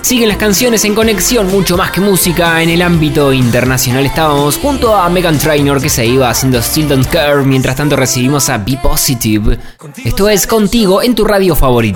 Siguen las canciones en conexión, mucho más que música. En el ámbito internacional estábamos junto a Meghan Trainor, que se iba haciendo Still Don't Care. Mientras tanto recibimos a Be Positive. Esto es Contigo en tu radio favorita.